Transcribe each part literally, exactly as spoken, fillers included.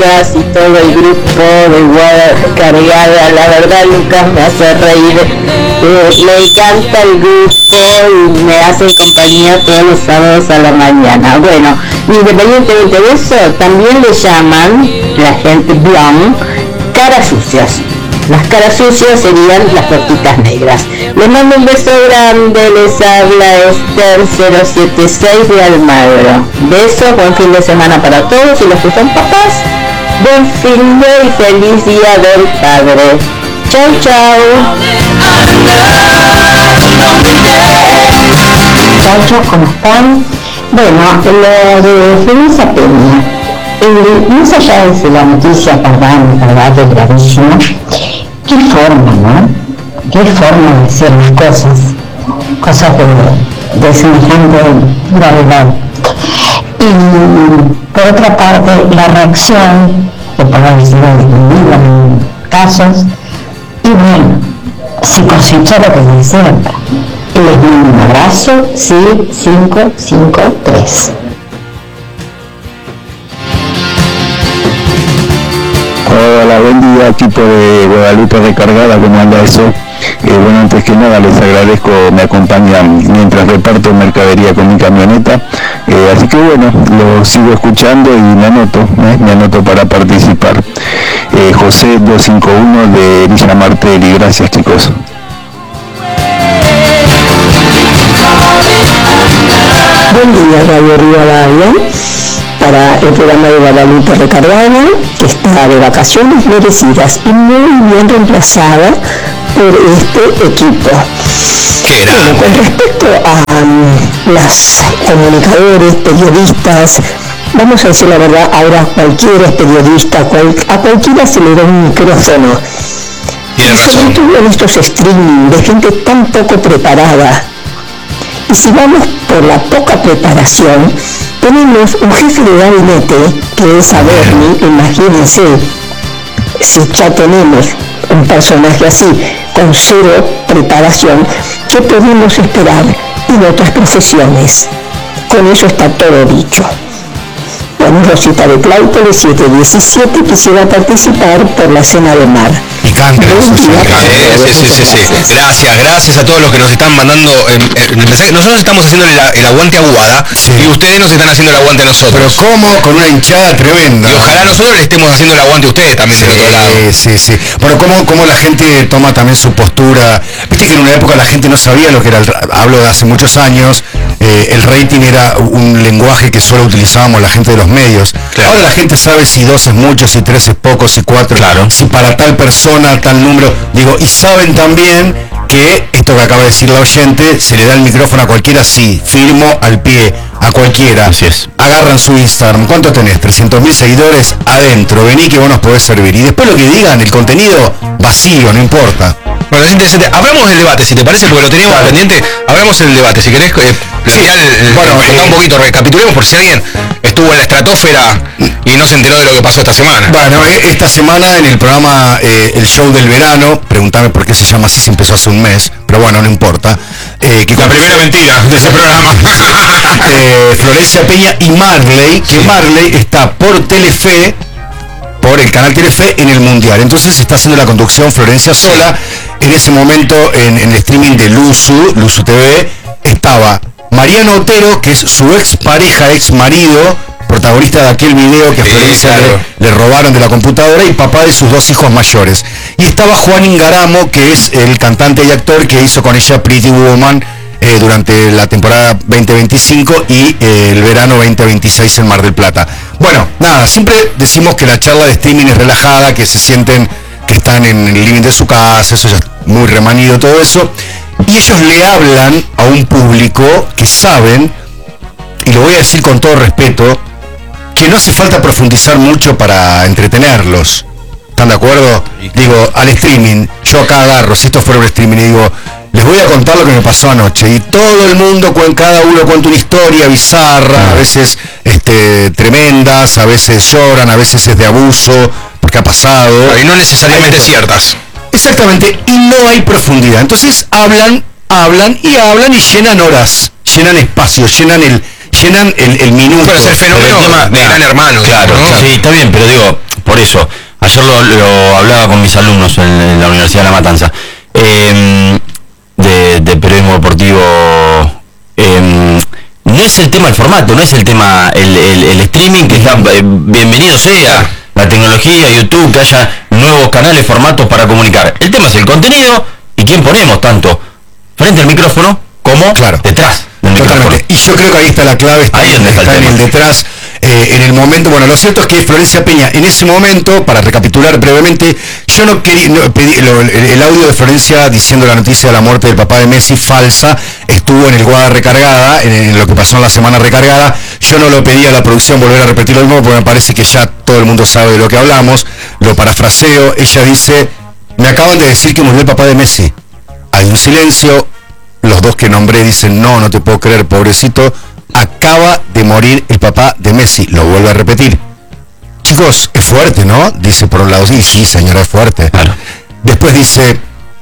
Lucas y todo el grupo de Guada Cargada. La verdad, Lucas me hace reír, eh, me encanta el grupo y me hace compañía todos los sábados a la mañana. Bueno, independientemente de eso, también le llaman, la gente blonde, caras sucias. Las caras sucias serían las tortitas negras. Les mando un beso grande, les habla Esther cero siete seis de Almagro. Besos, buen fin de semana para todos y los que son papás, buen fin de y feliz día del padre. Chau, chau. Muchachos, ¿cómo están? Bueno, lo de Florencia Peña, eh, más allá de si la noticia, perdón, verdad, es gravísima, qué forma, ¿no? Qué forma de decir las cosas, cosas de, de semejante gravedad. Y por otra parte, la reacción, que por haber sido disminuida en casos, y bueno, si cosechó lo que se siembra. Les mando un abrazo, sí, cinco cinco tres. Hola, buen día, equipo de Guadalupe Recargada, ¿cómo anda eso? Eh, bueno, antes que nada les agradezco, me acompañan mientras reparto mercadería con mi camioneta, eh, así que bueno, lo sigo escuchando y me anoto, ¿eh? me anoto para participar. Eh, José doscientos cincuenta y uno de Villa Martelli, gracias chicos. Buen día, Radio Rivadavia, para el programa de Guadalupe Recargada, que está de vacaciones merecidas y muy bien reemplazada por este equipo. Bueno, con respecto a um, las comunicadores, periodistas, vamos a decir la verdad, ahora cualquiera es periodista, cual, a cualquiera se le da un micrófono. Y sobre todo en estos streaming de gente tan poco preparada. Y si vamos por la poca preparación, tenemos un jefe de gabinete que es Adorni, imagínense, si ya tenemos un personaje así, con cero preparación, ¿qué podemos esperar en otras profesiones? Con eso está todo dicho. Bueno, Rosita de Cláudio, siete diecisiete, quisiera participar por la cena de mar. Picante. Sí, sí, sí, sí, sí. Gracias, gracias a todos los que nos están mandando eh, eh, mensajes. Nosotros estamos haciendo el, el aguante a Guada, sí, y ustedes nos están haciendo el aguante a nosotros. Pero ¿cómo? Con una hinchada tremenda. Y ojalá nosotros le estemos haciendo el aguante a ustedes también, sí, del otro lado. Sí, sí. Bueno, ¿cómo, cómo la gente toma también su postura? Viste que en una época la gente no sabía lo que era el, hablo de hace muchos años, eh, el rating era un lenguaje que solo utilizábamos la gente de los medios. Claro. Ahora la gente sabe si dos es mucho, si tres es poco, si cuatro, claro, si para tal persona, tal número, digo, y saben también que esto que acaba de decir la oyente, se le da el micrófono a cualquiera, sí, firmo al pie, a cualquiera. Así es. Agarran su Instagram, ¿cuánto tenés? trescientos mil seguidores, adentro, vení que vos nos podés servir. Y después lo que digan, el contenido, vacío, no importa. Bueno, es interesante. Hablamos del debate, si te parece, porque lo teníamos claro pendiente. Hablamos del debate, si querés. Eh, sí, el, bueno, eh, un poquito, recapitulemos por si alguien estuvo en la estratosfera y no se enteró de lo que pasó esta semana. Bueno, esta semana en el programa eh, El Show del Verano, preguntame por qué se llama así si empezó hace un mes, pero bueno, no importa. Eh, que la primera mentira de ese programa. eh, Florencia Peña y Marley, que sí, Marley está por Telefe, por el canal Telefe en el Mundial. Entonces está haciendo la conducción Florencia sola. En ese momento en, en el streaming de Luzu, Luzu T V, estaba Mariano Otero, que es su ex pareja, ex marido, protagonista de aquel video que a Florencia sí, claro, le, le robaron de la computadora, y papá de sus dos hijos mayores. Y estaba Juan Ingaramo, que es el cantante y actor que hizo con ella Pretty Woman eh, durante la temporada veinte veinticinco y eh, el verano veinte veintiséis en Mar del Plata. Bueno, nada, siempre decimos que la charla de streaming es relajada, que se sienten que están en el living de su casa, eso ya es muy remanido todo eso, y ellos le hablan a un público que saben, y lo voy a decir con todo respeto, que no hace falta profundizar mucho para entretenerlos. ¿Están de acuerdo? Digo, al streaming, yo acá agarro, si esto fuera un streaming, y digo, les voy a contar lo que me pasó anoche, y todo el mundo, cada uno cuenta una historia bizarra, a veces este, tremendas, a veces lloran, a veces es de abuso, porque ha pasado. Y no necesariamente ciertas. Exactamente, y no hay profundidad. Entonces hablan, hablan y hablan y llenan horas, llenan espacios, llenan el, llenan el, el minuto. Pero es el fenómeno el tema, de Gran Hermano. Claro, ¿no? Sí, está bien, pero digo, eso. Ayer lo, lo hablaba con mis alumnos en, en la Universidad de La Matanza, eh, de, de periodismo deportivo. Eh, no es el tema el formato, no es el tema el, el, el streaming, que está, eh, bienvenido sea la tecnología, YouTube, que haya nuevos canales, formatos para comunicar. El tema es el contenido y quién ponemos tanto frente al micrófono como claro. detrás del micrófono. Totalmente. Y yo creo que ahí está la clave, está, ahí donde está, está el en el detrás, eh, en el momento. Bueno, lo cierto es que Florencia Peña, en ese momento, para recapitular brevemente, yo no quería, no, pedí, lo, el, el audio de Florencia diciendo la noticia de la muerte del papá de Messi falsa, estuvo en el Guada Recargada, en, en lo que pasó en la semana recargada. Yo no lo pedí a la producción volver a repetir lo mismo, porque me parece que ya todo el mundo sabe de lo que hablamos. Lo parafraseo, ella dice, me acaban de decir que murió el papá de Messi. Hay un silencio, los dos que nombré dicen, no, no te puedo creer, pobrecito, acaba de morir el papá de Messi. Lo vuelvo a repetir. Chicos, es fuerte, ¿no? Dice por un lado, sí, sí, señora, es fuerte. Claro. Después dice,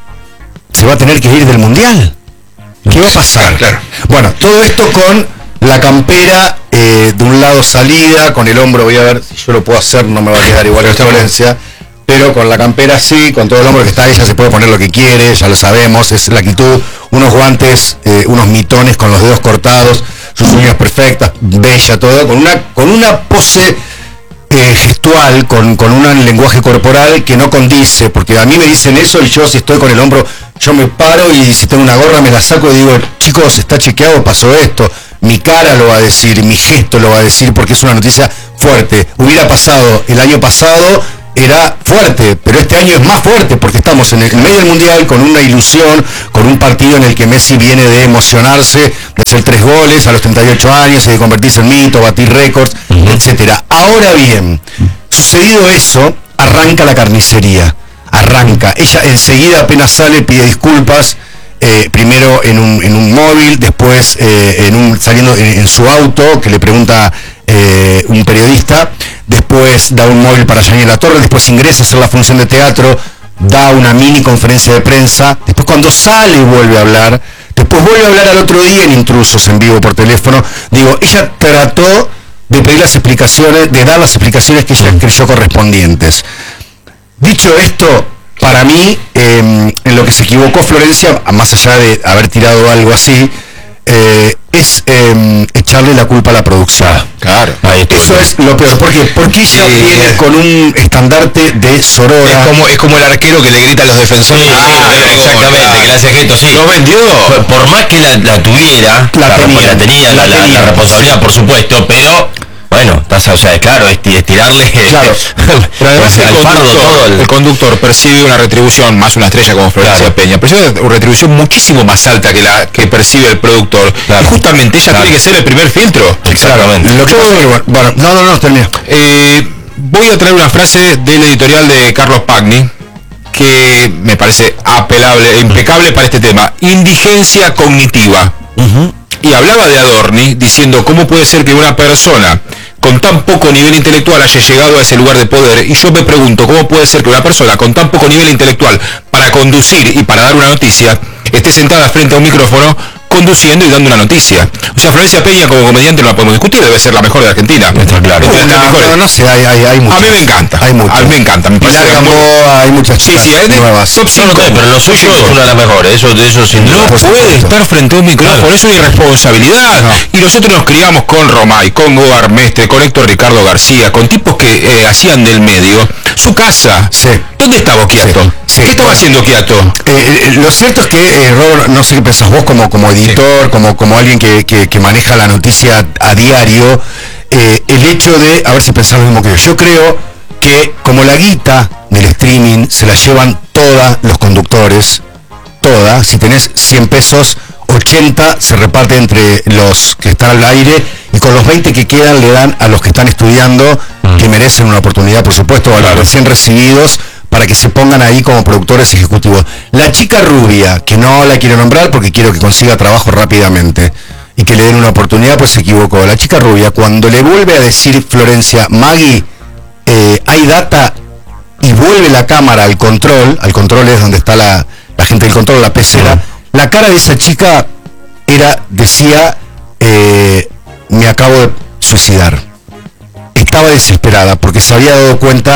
se va a tener que ir del Mundial. ¿Qué va a pasar? Claro. Bueno, todo esto con la campera, eh, de un lado salida, con el hombro, voy a ver si yo lo puedo hacer, no me va a quedar igual que Florencia, pero con la campera así, con todo el hombro que está, ella se puede poner lo que quiere, ya lo sabemos, es la actitud, unos guantes, eh, unos mitones con los dedos cortados, sus uñas perfectas, bella, todo, con una, con una pose eh, gestual, con, con un lenguaje corporal que no condice, porque a mí me dicen eso y yo si estoy con el hombro, yo me paro y si tengo una gorra me la saco y digo, chicos, está chequeado, pasó esto. Mi cara lo va a decir, mi gesto lo va a decir, porque es una noticia fuerte. Hubiera pasado el año pasado, era fuerte, pero este año es más fuerte, porque estamos en el medio del Mundial con una ilusión, con un partido en el que Messi viene de emocionarse, de hacer tres goles a los treinta y ocho años y de convertirse en mito, batir récords, uh-huh. etcétera. Ahora bien, sucedido eso, arranca la carnicería, arranca. Ella enseguida apenas sale, pide disculpas. Eh, primero en un, en un móvil, después eh, en un, saliendo en, en su auto, que le pregunta eh, un periodista, después da un móvil para Yanni Latorre, después ingresa a hacer la función de teatro, da una mini conferencia de prensa, después cuando sale vuelve a hablar, después vuelve a hablar al otro día en Intrusos en vivo por teléfono. Digo, ella trató de pedir las explicaciones, de dar las explicaciones que ella creyó correspondientes. Dicho esto, para mí, eh, en lo que se equivocó Florencia, más allá de haber tirado algo así, eh, es eh, echarle la culpa a la producción. Claro. Eso es lo peor. ¿Por qué? Porque ella sí. viene con un estandarte de sorora. Es como, es como el arquero que le grita a los defensores. Sí, ah, sí, exactamente, que le hace gesto, sí. ¿Lo vendió? Por, por más que la, la tuviera, la, la tenía, la, tenía, la, la, tenía. la responsabilidad, por supuesto, pero... Bueno, estás, o sea, claro, estirarle claro. Pero además el, conductor, todo el... el conductor percibe una retribución, más una estrella como Florencia claro. Peña, percibe una retribución muchísimo más alta que la que percibe el productor. Claro. Y justamente ella claro. tiene que ser el primer filtro. Exactamente. Lo que pasa es que, bueno, no, no, no, termina. Eh, voy a traer una frase del editorial de Carlos Pagni, que me parece apelable e impecable para este tema. Indigencia cognitiva. Uh-huh. Y hablaba de Adorni, diciendo cómo puede ser que una persona con tan poco nivel intelectual haya llegado a ese lugar de poder, y yo me pregunto cómo puede ser que una persona con tan poco nivel intelectual para conducir y para dar una noticia esté sentada frente a un micrófono conduciendo y dando una noticia. O sea, Florencia Peña como comediante no la podemos discutir, debe ser la mejor de Argentina. Está claro. Una, no, no, no sé, hay, hay, hay muchas. A mí me encanta. Hay muchas. A mí me encanta. Me parece que muy... hay muchas sí, sí, hay nuevas. Top cinco, no, pero lo suyo es una de las mejores. Eso, de eso sin duda. No puede estar frente a un micrófono, claro. Eso es irresponsabilidad. No. Y nosotros nos criamos con Romay, con Gogar Mestre, con Héctor Ricardo García, con tipos que eh, hacían del medio su casa. Sí. ¿Dónde estaba Occhiato? Sí. ¿Qué estaba haciendo Occhiato? Eh, eh, lo cierto es que, eh, Robert, no sé qué pensás vos como, como editor, sí. como, como alguien que, que, que maneja la noticia a diario, eh, el hecho de, a ver si pensás lo mismo que yo, yo creo que como la guita del streaming se la llevan todos los conductores, todas, si tenés cien pesos, ochenta se reparte entre los que están al aire y con los veinte que quedan le dan a los que están estudiando, mm. que merecen una oportunidad, por supuesto, a los recién recibidos, para que se pongan ahí como productores ejecutivos. La chica rubia, que no la quiero nombrar porque quiero que consiga trabajo rápidamente y que le den una oportunidad, pues se equivocó. La chica rubia, cuando le vuelve a decir Florencia, Maggie, eh, hay data, y vuelve la cámara al control, al control es donde está la, la gente del control, la pecera, mm. la cara de esa chica era, decía, eh, me acabo de suicidar. Estaba desesperada porque se había dado cuenta de que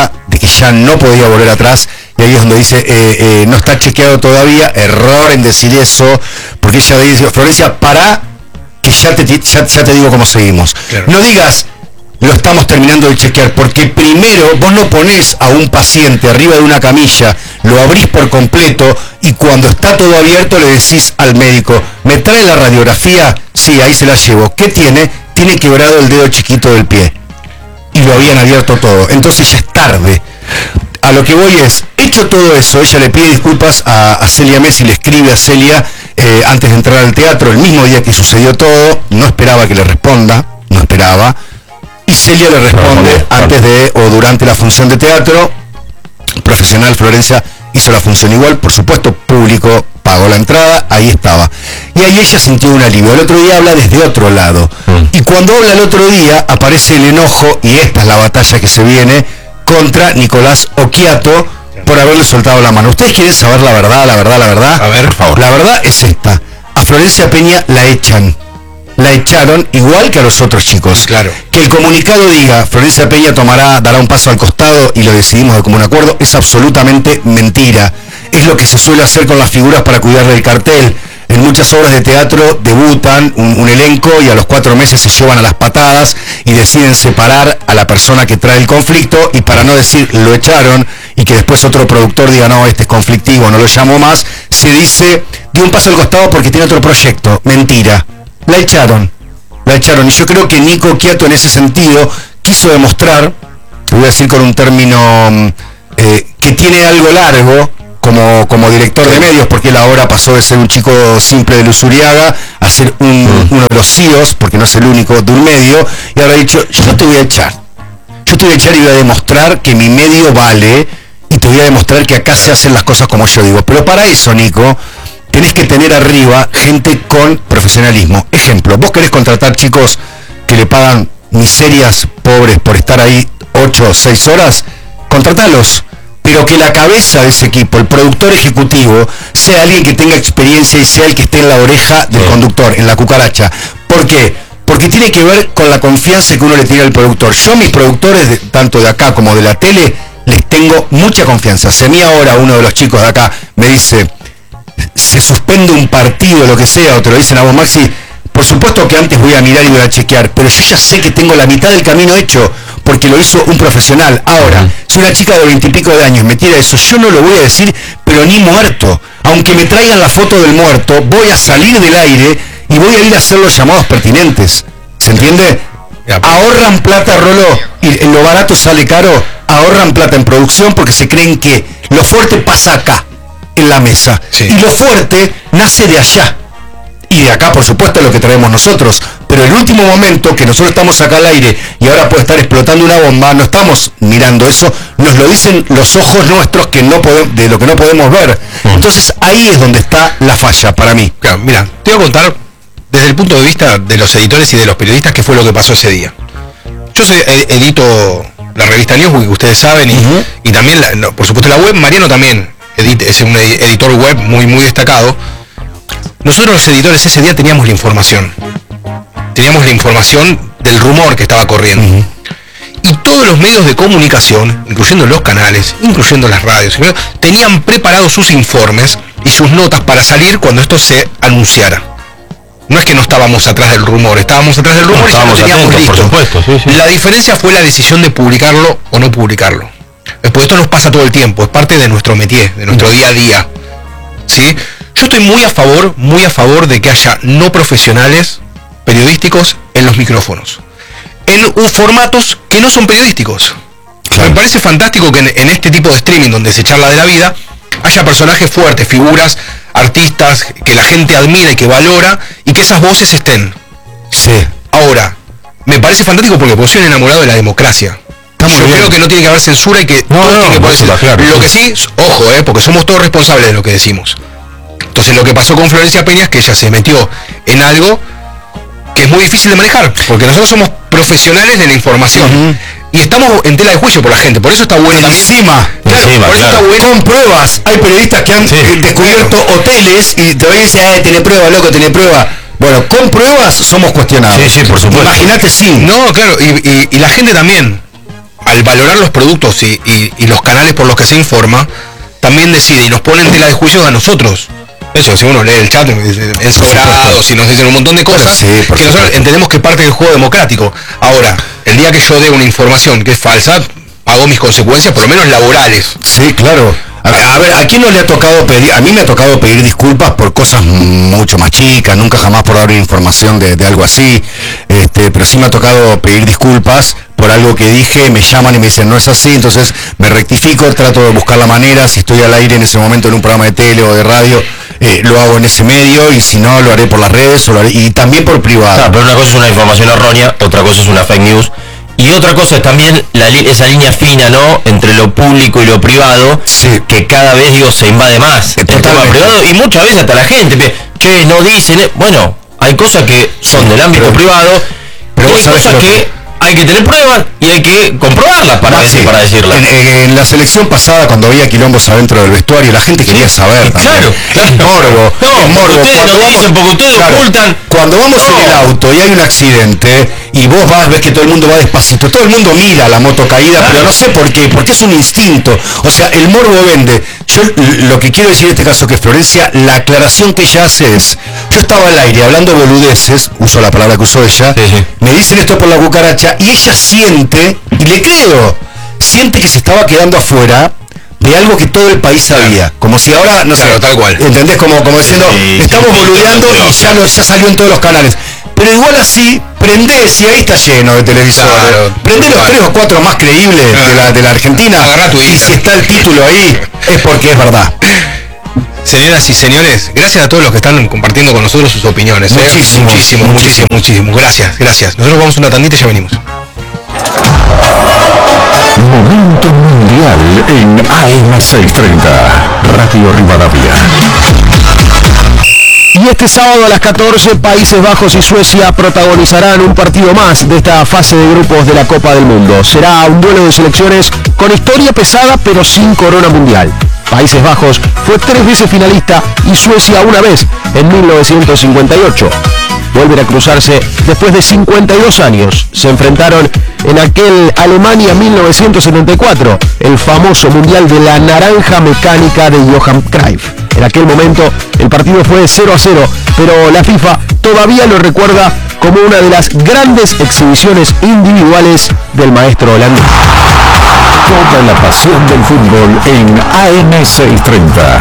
y ya no podía volver atrás, y ahí es donde dice, eh, eh, no está chequeado todavía, error en decir eso, porque ella dice, Florencia, pará, que ya te, ya, ya te digo cómo seguimos. Claro. No digas, lo estamos terminando de chequear, porque primero vos no ponés a un paciente arriba de una camilla, lo abrís por completo y cuando está todo abierto le decís al médico, ¿me trae la radiografía? Sí, ahí se la llevo. ¿Qué tiene? Tiene quebrado el dedo chiquito del pie. Y lo habían abierto todo. Entonces ya es tarde. A lo que voy es, hecho todo eso, ella le pide disculpas a, a Celia Messi, le escribe a Celia eh, antes de entrar al teatro, el mismo día que sucedió todo, no esperaba que le responda, no esperaba. Y Celia le responde antes de o durante la función de teatro, profesional Florencia hizo la función igual, por supuesto, público pagó la entrada, ahí estaba. Y ahí ella sintió un alivio. El otro día habla desde otro lado. Y cuando habla el otro día, aparece el enojo, y esta es la batalla que se viene, contra Nicolás Occhiato por haberle soltado la mano. ¿Ustedes quieren saber la verdad, la verdad, la verdad? A ver, por favor. La verdad es esta. A Florencia Peña la echan. La echaron igual que a los otros chicos. Claro. Que el comunicado diga, Florencia Peña tomará, dará un paso al costado y lo decidimos de común acuerdo, es absolutamente mentira. Es lo que se suele hacer con las figuras para cuidar del cartel. En muchas obras de teatro debutan un, un elenco y a los cuatro meses se llevan a las patadas y deciden separar a la persona que trae el conflicto, y para no decir lo echaron y que después otro productor diga no, este es conflictivo, no lo llamo más, se dice dio un paso al costado porque tiene otro proyecto. Mentira. La echaron, la echaron. Y yo creo que Nico Occhiato en ese sentido quiso demostrar, voy a decir con un término eh, que tiene algo largo como, como director de medios, porque él ahora pasó de ser un chico simple de Luzuriaga a ser un, uno de los C E Os, porque no es el único, de un medio, y ahora ha dicho, yo te voy a echar. Yo te voy a echar y voy a demostrar que mi medio vale, y te voy a demostrar que acá se hacen las cosas como yo digo. Pero para eso, Nico, tenés que tener arriba gente con profesionalismo. Ejemplo, vos querés contratar chicos que le pagan miserias pobres por estar ahí ocho o seis horas, contratalos, pero que la cabeza de ese equipo, el productor ejecutivo, sea alguien que tenga experiencia y sea el que esté en la oreja del conductor, en la cucaracha. ¿Por qué? Porque tiene que ver con la confianza que uno le tiene al productor. Yo a mis productores, de, tanto de acá como de la tele, les tengo mucha confianza. Si a mí ahora uno de los chicos de acá me dice, se suspende un partido, lo que sea, o te lo dicen a vos, Maxi, por supuesto que antes voy a mirar y voy a chequear, pero yo ya sé que tengo la mitad del camino hecho, porque lo hizo un profesional. Ahora, uh-huh. si una chica de veintipico de años me tira eso, yo no lo voy a decir, pero ni muerto. Aunque me traigan la foto del muerto, voy a salir del aire y voy a ir a hacer los llamados pertinentes. ¿Se entiende? Ahorran plata, Rolo, y lo barato sale caro, ahorran plata en producción porque se creen que lo fuerte pasa acá, en la mesa. Sí. Y lo fuerte nace de allá. Y de acá, por supuesto, es lo que traemos nosotros. Pero el último momento que nosotros estamos acá al aire y ahora puede estar explotando una bomba, no estamos mirando eso, nos lo dicen los ojos nuestros que no podemos, de lo que no podemos ver. Entonces ahí es donde está la falla para mí. Claro, mira, te voy a contar desde el punto de vista de los editores y de los periodistas qué fue lo que pasó ese día. Yo soy, edito la revista Newsweek, que ustedes saben, y, uh-huh. y también, la, no, por supuesto, la web. Mariano también edita, es un editor web muy, muy destacado. Nosotros los editores ese día teníamos la información. Teníamos la información del rumor que estaba corriendo. Uh-huh. Y todos los medios de comunicación, incluyendo los canales, incluyendo las radios, tenían preparados sus informes y sus notas para salir cuando esto se anunciara. No es que no estábamos atrás del rumor, estábamos atrás del rumor no, y ya lo teníamos atentos, listo. Por supuesto, sí, sí. La diferencia fue la decisión de publicarlo o no publicarlo. Después esto nos pasa todo el tiempo, es parte de nuestro métier, de nuestro día a día. ¿Sí? Yo estoy muy a favor, muy a favor de que haya no profesionales periodísticos en los micrófonos, en uh, formatos que no son periodísticos. Claro. Me parece fantástico que en, en este tipo de streaming donde se charla de la vida haya personajes fuertes, figuras, artistas que la gente admira y que valora, y que esas voces estén. Sí. Ahora, me parece fantástico porque pues soy un enamorado de la democracia. Yo bien. creo que no tiene que haber censura y que no, todo no, tiene que poder decir. Claro, lo sí. que sí, ojo, eh, porque somos todos responsables de lo que decimos. Entonces lo que pasó con Florencia Peña es que ella se metió en algo que es muy difícil de manejar, porque nosotros somos profesionales de la información. Uh-huh. Y estamos en tela de juicio por la gente, por eso está bueno también. Encima, claro, encima, por eso claro. está bueno. Con pruebas, hay periodistas que han sí, descubierto claro. hoteles y te van a decir, ah, tenés prueba, loco, tenés prueba. Bueno, con pruebas somos cuestionados. Sí, sí, por supuesto. Imagínate sin. No, claro, y, y, y la gente también. al valorar los productos y, y, y los canales por los que se informa, también decide y nos pone en tela de juicio a nosotros. Eso, si uno lee el chat, es sobrado, si nos dicen un montón de cosas, sí, que nosotros entendemos que es parte del juego democrático. Ahora, el día que yo dé una información que es falsa, pago mis consecuencias, por lo menos laborales. Sí, claro. A ver, a ver, ¿a quién no le ha tocado pedir? A mí me ha tocado pedir disculpas por cosas mucho más chicas, nunca jamás por dar una información de, de algo así, este, pero sí me ha tocado pedir disculpas por algo que dije, me llaman y me dicen no es así, entonces me rectifico, trato de buscar la manera, si estoy al aire en ese momento en un programa de tele o de radio, eh, lo hago en ese medio, y si no, lo haré por las redes, o lo haré, y también por privado. Claro, pero una cosa es una información errónea, otra cosa es una fake news. Y otra cosa es también la, esa línea fina, ¿no? Entre lo público y lo privado, sí, que cada vez, digo, se invade más. El tema privado, y muchas veces hasta la gente, che, no dicen, eh. bueno, hay cosas que son sí, del ámbito pero, privado, pero hay cosas que, que hay que tener pruebas y hay que comprobarlas para, decir, sí. para decirlas. En, en, en la selección pasada, cuando había quilombos adentro del vestuario, la gente quería saber. Claro, claro. Morbo. No, morbo. Ustedes cuando no dicen, porque ustedes claro, ocultan. Cuando vamos no. en el auto y hay un accidente, y vos vas, ves que todo el mundo va despacito, todo el mundo mira la moto caída, claro, pero no sé por qué, porque es un instinto. O sea, el morbo vende. Yo lo que quiero decir en este caso que Florencia, la aclaración que ella hace es, yo estaba al aire hablando boludeces, uso la palabra que usó ella, sí, sí. me dicen esto por la cucaracha, y ella siente, y le creo, siente que se estaba quedando afuera de algo que todo el país sabía, como si ahora, no claro, sé, tal cual. ¿entendés? Como, como diciendo, sí, estamos sí, boludeando sí, y ya, lo, ya salió en todos los canales. Pero igual así, prendés y ahí está lleno de televisores. Claro, prendés los tres o cuatro más creíbles de la, de la Argentina. Y si está el título ahí, es porque es verdad. Señoras y señores, gracias a todos los que están compartiendo con nosotros sus opiniones. Muchísimo, ¿eh? muchísimo, muchísimo, muchísimo. Gracias, gracias. Nosotros vamos a una tandita y ya venimos. Momento mundial en A M seiscientos treinta, Radio Rivadavia. Y este sábado a las catorce, Países Bajos y Suecia protagonizarán un partido más de esta fase de grupos de la Copa del Mundo. Será un duelo de selecciones con historia pesada pero sin corona mundial. Países Bajos fue tres veces finalista y Suecia una vez, en mil novecientos cincuenta y ocho. Vuelven a cruzarse después de cincuenta y dos años. Se enfrentaron en aquel Alemania mil novecientos setenta y cuatro, el famoso Mundial de la Naranja Mecánica de Johan Cruyff. En aquel momento el partido fue cero a cero, pero la FIFA todavía lo recuerda como una de las grandes exhibiciones individuales del maestro holandés. Toda la pasión del fútbol en A M seiscientos treinta.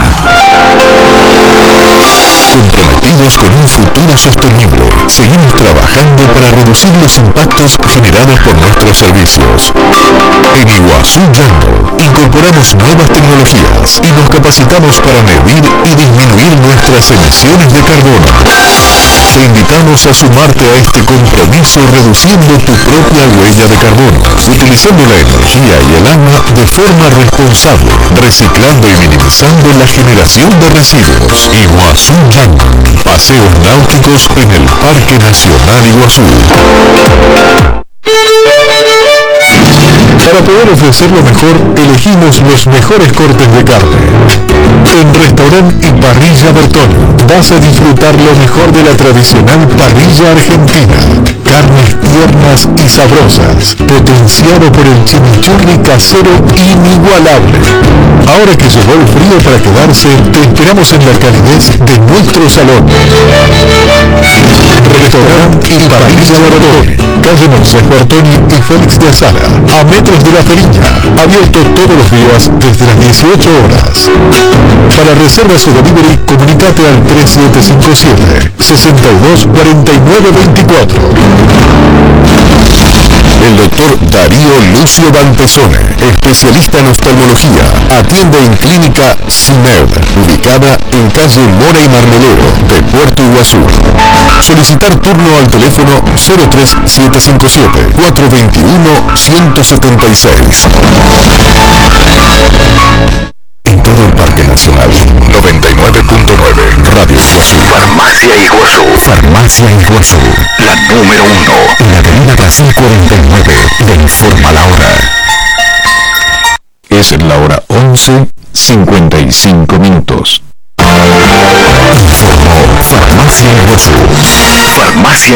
Comprometidos con un futuro sostenible, seguimos trabajando para reducir los impactos generados por nuestros servicios. En Iguazú Yango incorporamos nuevas tecnologías y nos capacitamos para medir y disminuir nuestras emisiones de carbono. Te invitamos a sumarte a este compromiso reduciendo tu propia huella de carbono, utilizando la energía y el agua de forma responsable, reciclando y minimizando la generación de residuos. Iguazú Yango, paseos náuticos en el Parque Nacional Iguazú. Para poder ofrecer lo mejor, elegimos los mejores cortes de carne. En Restaurante y Parrilla Bertone vas a disfrutar lo mejor de la tradicional parrilla argentina. Carnes tiernas y sabrosas, potenciado por el chimichurri casero inigualable. Ahora que llegó el frío para quedarse, te esperamos en la calidez de nuestro salón. Restaurante y Parrilla Bertone, calle Moisés Bertoni y Félix de Azara, a metros de la Feriña, abierto todos los días desde las dieciocho horas. Para reservas o delivery, comunicate al tres siete cinco siete, seis dos cuatro nueve dos cuatro. El doctor Darío Lucio Bantesone, especialista en oftalmología, atiende en Clínica CIMED, ubicada en calle Mora y Marmelero de Puerto Iguazú. Solicitar turno al teléfono cero tres siete cinco siete, cuatro dos uno, uno siete seis. En todo el Parque Nacional, noventa y nueve punto nueve, Radio Iguazú. Farmacia Iguazú. Farmacia Iguazú, la número uno. En la avenida Brasil cuarenta y nueve, le informa la hora. Es la hora once, cincuenta y cinco minutos. Informó Farmacia Iguazú. Farmacia